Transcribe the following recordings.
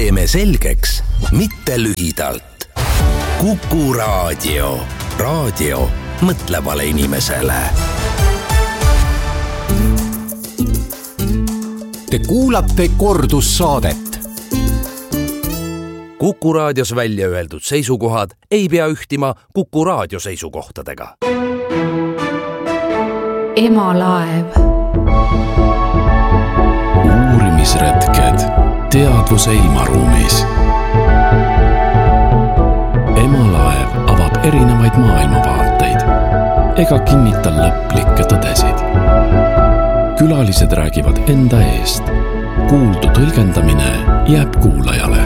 Teeme selgeks, mitte lühidalt. Kuku Raadio. Raadio mõtlevale inimesele. Te kuulate kordussaadet. Kuku Raadios välja öeldud seisukohad ei pea ühtima Kuku Raadio seisukohtadega. Emalaev. Uurimisretked teadvuse ilmaruumis. Emalaev avab erinevaid maailmavaateid ega kinnita lõplikke tõdesid. Külalised räägivad enda eest. Kuuldu tõlgendamine jääb kuulajale.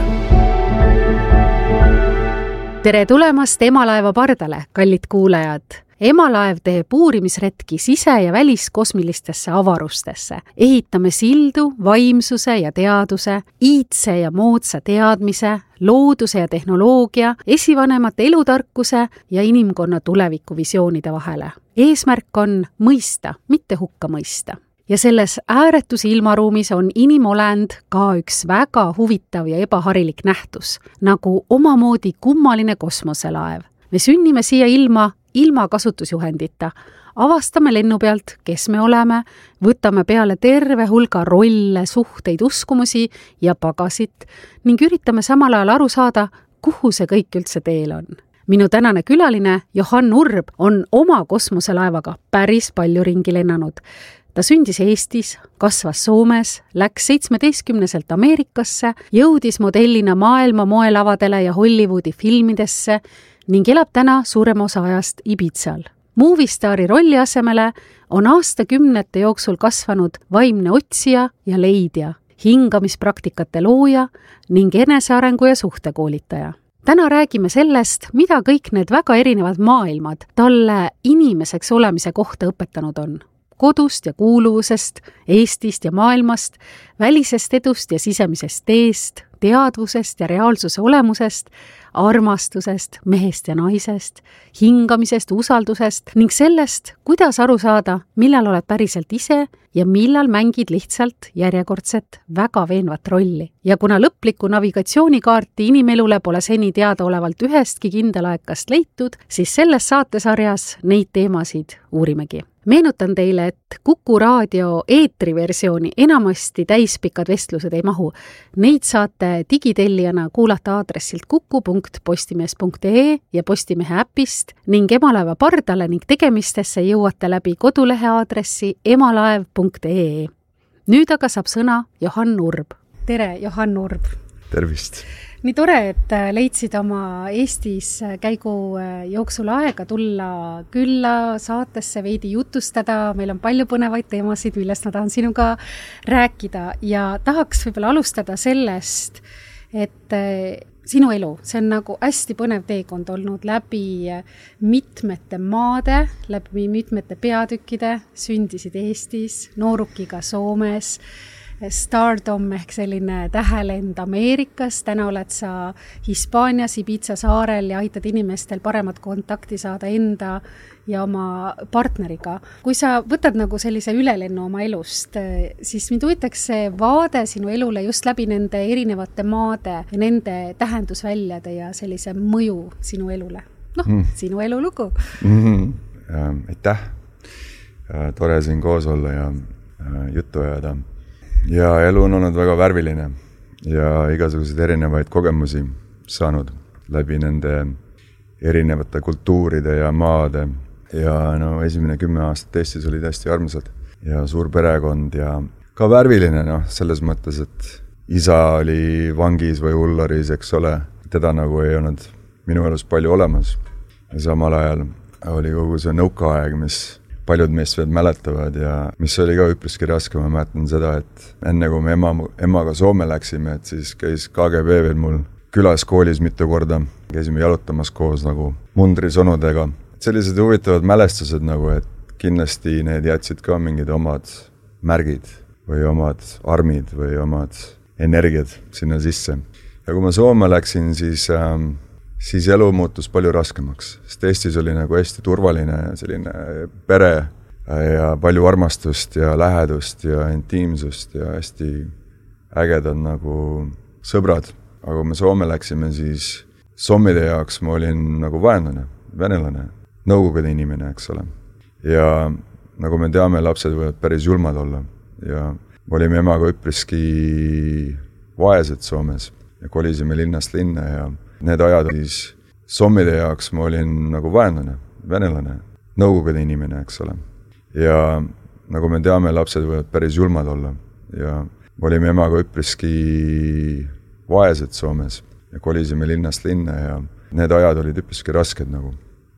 Tere tulemast Emalaeva pardale, kallid kuulajad! Emalaev teeb uurimisretki sise- ja väliskosmilistesse avarustesse. Ehitame sildu, vaimsuse ja teaduse, iidse ja moodsa teadmise, looduse ja tehnoloogia, esivanemate elutarkuse ja inimkonna tulevikuvisioonide vahele. Eesmärk on mõista, mitte hukka mõista. Ja selles ääretus ilmaruumis on inimolend ka üks väga huvitav ja ebaharilik nähtus, nagu omamoodi kummaline kosmoselaev. Me sünnime siia ilma kasutusjuhendita. Avastame lennu pealt, kes me oleme, võtame peale terve hulga rolle, suhteid, uskumusi ja pagasit ning üritame samal ajal aru saada, kuhu see kõik üldse teel on. Minu tänane külaline Johan Urb on oma kosmoselaevaga päris palju ringi lennanud. Ta sündis Eestis, kasvas Soomes, läks 17-selt Ameerikasse, jõudis modellina maailma moelavadele ja Hollywoodi filmidesse ning elab täna suurema osa ajast Ibizal. Moviestaari rolli asemele on aastakümnete jooksul kasvanud vaimne otsija ja leidja, hingamispraktikate looja ning enesearengu ja suhtekoolitaja. Täna räägime sellest, mida kõik need väga erinevad maailmad talle inimeseks olemise kohta õpetanud on. Kodust ja kuuluvusest, Eestist ja maailmast, välisest edust ja sisemisest teest, teadvusest ja reaalsuse olemusest, armastusest, mehest ja naisest, hingamisest, usaldusest ning sellest, kuidas aru saada, millal oled päriselt ise ja millal mängid lihtsalt järjekordset väga veenvat rolli. Ja kuna lõplikku navigatsioonikaarti inimelule pole seni teadaolevalt ühestki kindelaekast leitud, siis selles saatesarjas neid teemasid uurimegi. Meenutan teile, et Kuku Raadio eetriversiooni enamasti täispikad vestlused ei mahu. Neid saate digitellijana kuulata aadressilt kuku.postimees.ee ja Postimehe äpist ning Emalaeva pardale ning tegemistesse jõuate läbi kodulehe aadressi emalaev.ee. Nüüd aga saab sõna Johan Urb. Tere, Johan Urb! Tervist! Nii tore, et leidsid oma Eestis käigu jooksul aega tulla külla saatesse veidi jutustada. Meil on palju põnevaid teemasid, millest ma tahan sinuga rääkida ja tahaks võib-olla alustada sellest, et sinu elu, see on nagu hästi põnev teekond olnud läbi mitmete maade, läbi mitmete peatükkide, sündisid Eestis, noorukiga Soomes, Stardom ehk selline tähelend Ameerikas, täna oled sa Hispaanias, Ibiza saarel ja aitad inimestel paremat kontakti saada enda ja oma partneriga. Kui sa võtad nagu sellise ülelennu oma elust, siis mind huvitaks see vaade sinu elule just läbi nende erinevate maade ja nende tähendusväljade ja sellise mõju sinu elule. Sinu elulugu. Aitäh! Tore siin koos olla ja juttu ajada. Ja elu on olnud väga värviline ja igasuguseid erinevaid kogemusi saanud läbi nende erinevate kultuuride ja maade. Ja esimene 10 aastat Eestis oli hästi armsad ja suur perekond ja ka värviline selles mõttes, et isa oli vangis või hullaris, eks ole. Teda nagu ei olnud minu elus palju olemas. Ja samal ajal oli kogu see nõukaaeg, mis paljud meist veel mäletavad ja mis oli ka üpriski raske. Ma mäletan seda, et enne kui me emaga Soome läksime, et siis käis KGB veel mul külas koolis mitu korda. Käisime jalutamas koos nagu mundrisonudega. Sellised huvitavad mälestused nagu, et kindlasti need jätsid ka mingid omad märgid või omad armid või omad energiad sinna sisse. Ja kui ma Soome läksin, siis elu muutus palju raskemaks, sest Eestis oli nagu hästi turvaline selline pere ja palju armastust ja lähedust ja intiimsust ja hästi ägedad nagu sõbrad. aga kui me Soome läksime, siis sommide jaoks ma olin nagu vaenlane, venelane, nõukogude inimene, eks ole. Ja nagu me teame, lapsed võivad päris julmad olla ja me olime emaga üpriski vaesed Soomes ja kolisime linnast linna ja need ajad siis sommide jaoks ma olin nagu vaenlane, venelane, nõukogude inimene, eks ole. Ja nagu me teame, lapsed võivad päris julmad olla ja me olime emaga üpriski vaesed Soomes ja kolisime linnast linna ja need ajad olid üpriski rasked nagu.